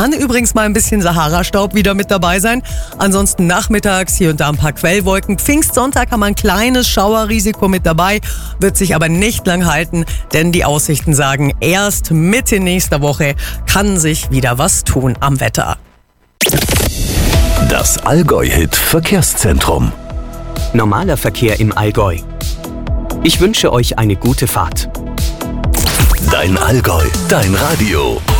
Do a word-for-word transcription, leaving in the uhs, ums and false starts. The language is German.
Kann übrigens mal ein bisschen Sahara-Staub wieder mit dabei sein. Ansonsten nachmittags hier und da ein paar Quellwolken. Pfingstsonntag haben wir ein kleines Schauerrisiko mit dabei, wird sich aber nicht lang halten, denn die Aussichten sagen, erst Mitte nächster Woche kann sich wieder was tun am Wetter. Das Allgäu-Hit Verkehrszentrum. Normaler Verkehr im Allgäu. Ich wünsche euch eine gute Fahrt. Dein Allgäu, dein Radio.